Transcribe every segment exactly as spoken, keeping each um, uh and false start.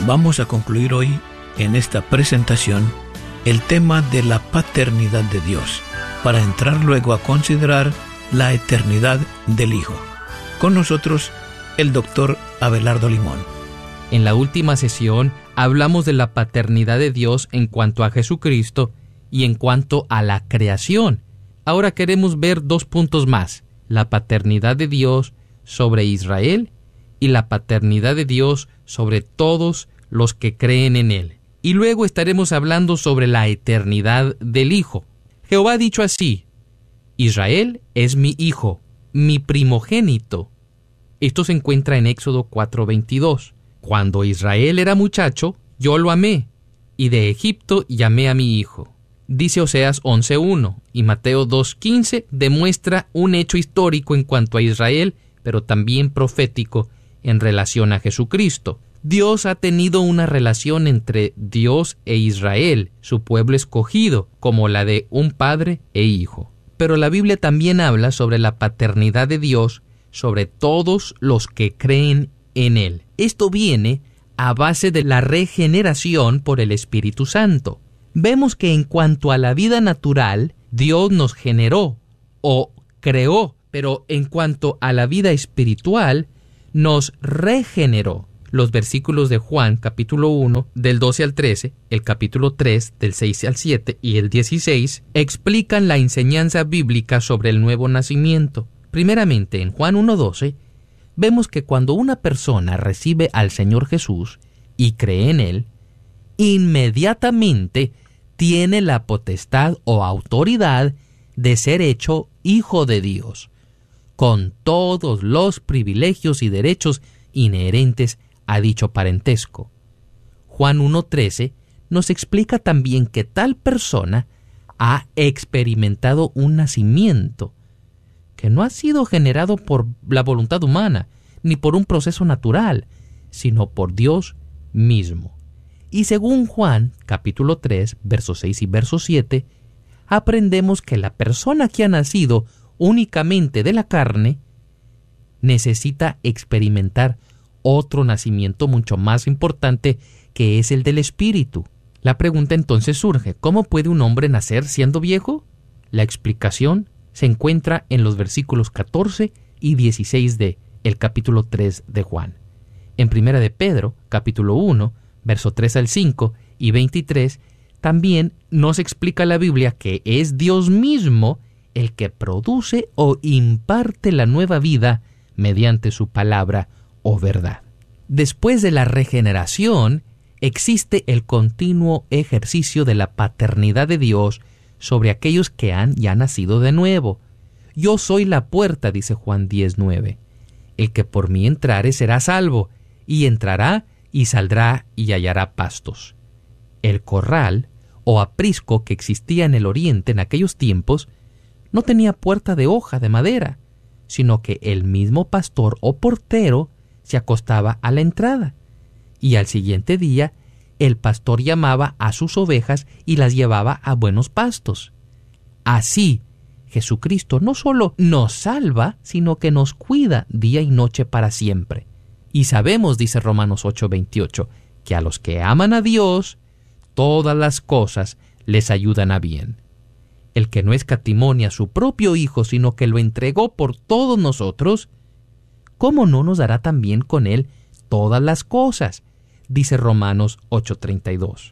Vamos a concluir hoy, en esta presentación, el tema de la paternidad de Dios, para entrar luego a considerar la eternidad del Hijo. Con nosotros, el doctor Abelardo Limón. En la última sesión hablamos de la paternidad de Dios en cuanto a Jesucristo y en cuanto a la creación. Ahora queremos ver dos puntos más: la paternidad de Dios sobre Israel y la paternidad de Dios sobre todos los que creen en Él. Y luego estaremos hablando sobre la eternidad del Hijo. Jehová ha dicho así: Israel es mi hijo, mi primogénito. Esto se encuentra en Éxodo cuatro veintidós. Cuando Israel era muchacho, yo lo amé, y de Egipto llamé a mi hijo. Dice Oseas once uno, y Mateo dos quince demuestra un hecho histórico en cuanto a Israel, pero también profético en relación a Jesucristo. Dios ha tenido una relación entre Dios e Israel, su pueblo escogido, como la de un padre e hijo. Pero la Biblia también habla sobre la paternidad de Dios sobre todos los que creen en Él. Esto viene a base de la regeneración por el Espíritu Santo. Vemos que en cuanto a la vida natural, Dios nos generó o creó, pero en cuanto a la vida espiritual, nos regeneró. Los versículos de Juan, capítulo uno, del doce al trece, el capítulo tres, del seis al siete y el dieciséis, explican la enseñanza bíblica sobre el nuevo nacimiento. Primeramente, en Juan uno doce, vemos que cuando una persona recibe al Señor Jesús y cree en Él, inmediatamente tiene la potestad o autoridad de ser hecho hijo de Dios, con todos los privilegios y derechos inherentes a dicho parentesco. Juan uno trece nos explica también que tal persona ha experimentado un nacimiento que no ha sido generado por la voluntad humana, ni por un proceso natural, sino por Dios mismo. Y según Juan, capítulo tres, versos seis y verso siete, aprendemos que la persona que ha nacido únicamente de la carne necesita experimentar otro nacimiento mucho más importante, que es el del Espíritu. La pregunta entonces surge: ¿cómo puede un hombre nacer siendo viejo? La explicación se encuentra en los versículos catorce y dieciséis de el capítulo tres de Juan. En Primera de Pedro, capítulo uno, verso tres al cinco y veintitrés, también nos explica la Biblia que es Dios mismo el que produce o imparte la nueva vida mediante su palabra o verdad. Después de la regeneración, existe el continuo ejercicio de la paternidad de Dios sobre aquellos que han ya nacido de nuevo. Yo soy la puerta, dice Juan diez nueve. El que por mí entrare será salvo, y entrará y saldrá y hallará pastos. El corral o aprisco que existía en el oriente en aquellos tiempos no tenía puerta de hoja de madera, sino que el mismo pastor o portero se acostaba a la entrada, y al siguiente día el pastor llamaba a sus ovejas y las llevaba a buenos pastos. Así, Jesucristo no solo nos salva, sino que nos cuida día y noche para siempre. Y sabemos, dice Romanos ocho veintiocho, que a los que aman a Dios, todas las cosas les ayudan a bien. El que no escatimó a su propio Hijo, sino que lo entregó por todos nosotros, ¿cómo no nos dará también con Él todas las cosas? Dice Romanos ocho treinta y dos.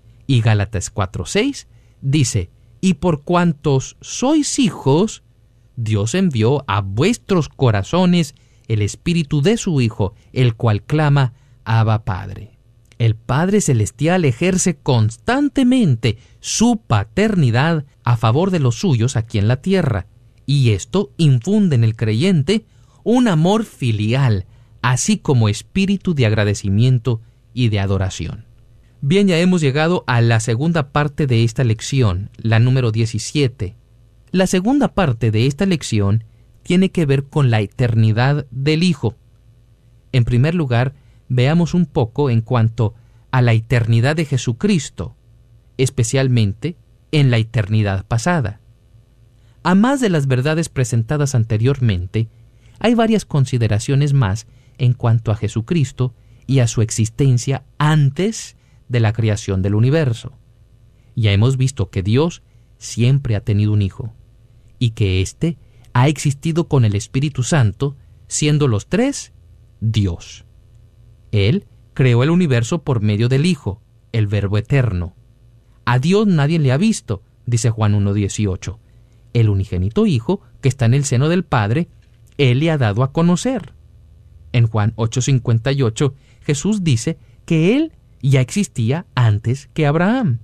Y Gálatas cuatro seis dice: y por cuantos sois hijos, Dios envió a vuestros corazones el Espíritu de su Hijo, el cual clama: Abba, Padre. El Padre Celestial ejerce constantemente su paternidad a favor de los suyos aquí en la tierra, y esto infunde en el creyente un amor filial, así como espíritu de agradecimiento y de adoración. Bien, ya hemos llegado a la segunda parte de esta lección, la número diecisiete. La segunda parte de esta lección tiene que ver con la eternidad del Hijo. En primer lugar, veamos un poco en cuanto a la eternidad de Jesucristo, especialmente en la eternidad pasada. A más de las verdades presentadas anteriormente, hay varias consideraciones más en cuanto a Jesucristo y a su existencia antes de la creación del universo. Ya hemos visto que Dios siempre ha tenido un Hijo, y que éste ha existido con el Espíritu Santo, siendo los tres Dios. Él creó el universo por medio del Hijo, el Verbo eterno. A Dios nadie le ha visto, dice Juan uno dieciocho. El unigénito Hijo, que está en el seno del Padre, Él le ha dado a conocer. En Juan ocho cincuenta y ocho, Jesús dice que Él ya existía antes que Abraham.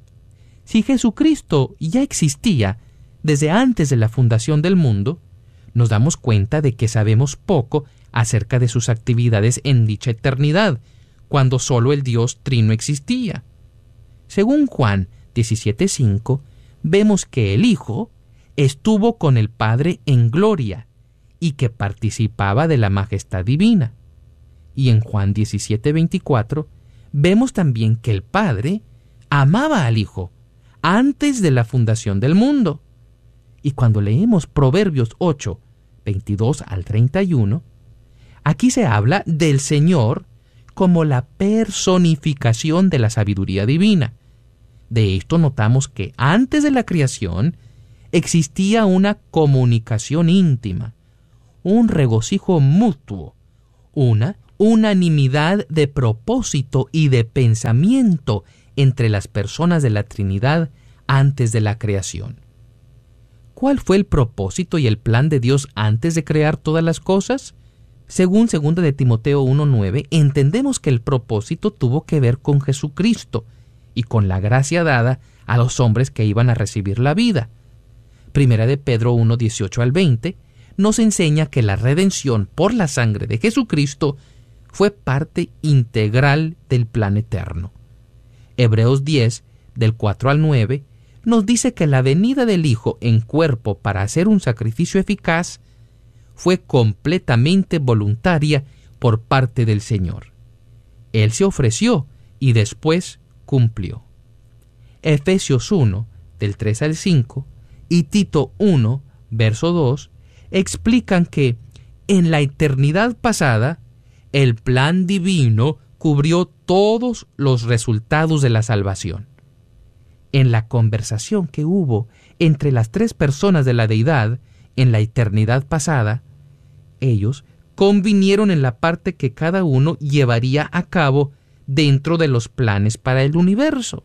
Si Jesucristo ya existía desde antes de la fundación del mundo, nos damos cuenta de que sabemos poco acerca de sus actividades en dicha eternidad, cuando solo el Dios Trino existía. Según Juan diecisiete cinco, vemos que el Hijo estuvo con el Padre en gloria y que participaba de la majestad divina. Y en Juan diecisiete veinticuatro, vemos también que el Padre amaba al Hijo antes de la fundación del mundo. Y cuando leemos Proverbios ocho, veintidós al treinta y uno, aquí se habla del Señor como la personificación de la sabiduría divina. De esto notamos que antes de la creación existía una comunicación íntima, un regocijo mutuo, una unanimidad de propósito y de pensamiento entre las personas de la Trinidad antes de la creación. ¿Cuál fue el propósito y el plan de Dios antes de crear todas las cosas? Según segunda de Timoteo uno nueve, entendemos que el propósito tuvo que ver con Jesucristo y con la gracia dada a los hombres que iban a recibir la vida. Primera de Pedro uno dieciocho al veinte nos enseña que la redención por la sangre de Jesucristo fue parte integral del plan eterno. Hebreos diez, del cuatro al nueve, nos dice que la venida del Hijo en cuerpo para hacer un sacrificio eficaz fue completamente voluntaria por parte del Señor. Él se ofreció y después cumplió. Efesios uno, del tres al cinco, y Tito uno, verso dos, explican que en la eternidad pasada el plan divino cubrió todos los resultados de la salvación. En la conversación que hubo entre las tres personas de la deidad en la eternidad pasada, ellos convinieron en la parte que cada uno llevaría a cabo dentro de los planes para el universo.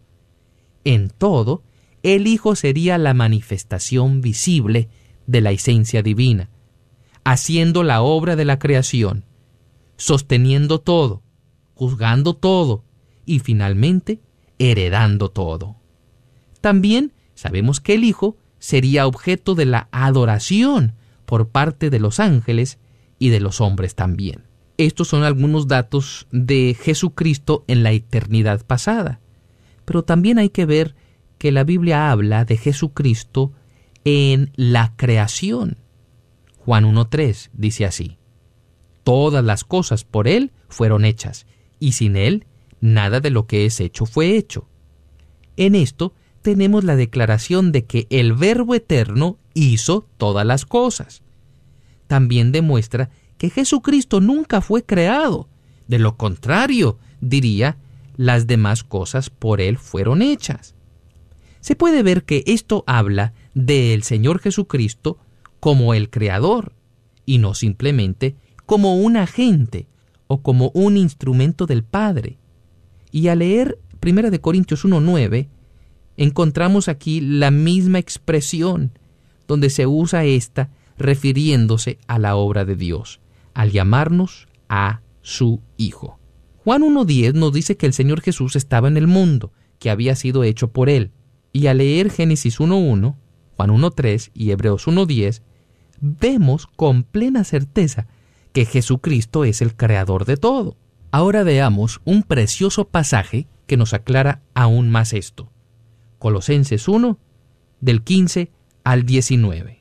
En todo, el Hijo sería la manifestación visible de la esencia divina, haciendo la obra de la creación, sosteniendo todo, juzgando todo y finalmente heredando todo. También sabemos que el Hijo sería objeto de la adoración por parte de los ángeles y de los hombres también. Estos son algunos datos de Jesucristo en la eternidad pasada. Pero también hay que ver que la Biblia habla de Jesucristo en la creación. Juan uno tres dice así: todas las cosas por Él fueron hechas, y sin Él nada de lo que es hecho fue hecho. En esto tenemos la declaración de que el Verbo eterno hizo todas las cosas. También demuestra que Jesucristo nunca fue creado. De lo contrario, diría, las demás cosas por Él fueron hechas. Se puede ver que esto habla del Señor Jesucristo como el Creador, y no simplemente como un agente o como un instrumento del Padre. Y al leer primera de Corintios uno nueve, encontramos aquí la misma expresión, donde se usa esta refiriéndose a la obra de Dios, al llamarnos a su Hijo. Juan uno diez nos dice que el Señor Jesús estaba en el mundo, que había sido hecho por Él. Y al leer Génesis uno uno, Juan uno tres y Hebreos uno diez, vemos con plena certeza que Jesucristo es el creador de todo. Ahora veamos un precioso pasaje que nos aclara aún más esto. Colosenses uno, del quince al diecinueve.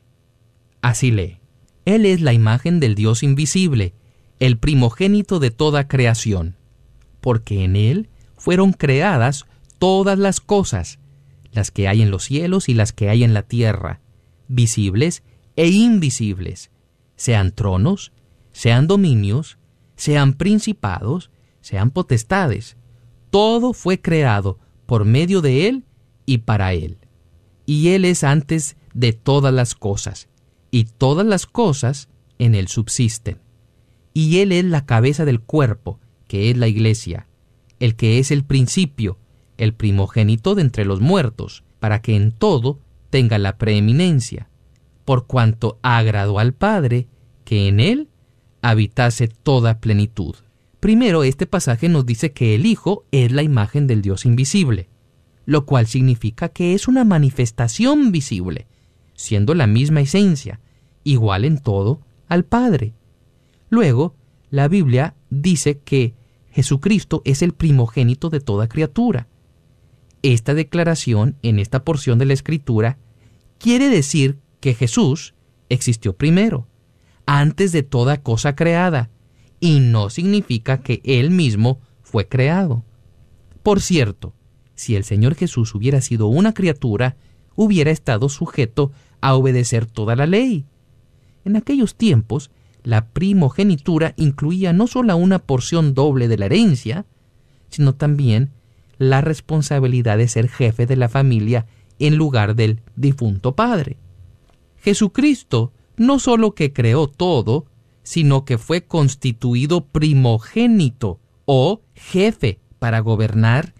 Así lee: Él es la imagen del Dios invisible, el primogénito de toda creación, porque en Él fueron creadas todas las cosas, las que hay en los cielos y las que hay en la tierra, visibles e invisibles, sean tronos, sean dominios, sean principados, sean potestades. Todo fue creado por medio de Él y para Él. Y Él es antes de todas las cosas, y todas las cosas en Él subsisten. Y Él es la cabeza del cuerpo, que es la Iglesia, el que es el principio, el primogénito de entre los muertos, para que en todo tenga la preeminencia, por cuanto agradó al Padre que en Él habitase toda plenitud. Primero, este pasaje nos dice que el Hijo es la imagen del Dios invisible, lo cual significa que es una manifestación visible, siendo la misma esencia, igual en todo al Padre. Luego, la Biblia dice que Jesucristo es el primogénito de toda criatura. Esta declaración en esta porción de la Escritura quiere decir que Jesús existió primero, antes de toda cosa creada, y no significa que Él mismo fue creado. Por cierto, si el Señor Jesús hubiera sido una criatura, hubiera estado sujeto a obedecer toda la ley. En aquellos tiempos, la primogenitura incluía no solo una porción doble de la herencia, sino también la responsabilidad de ser jefe de la familia en lugar del difunto padre. Jesucristo no solo que creó todo, sino que fue constituido primogénito o jefe para gobernar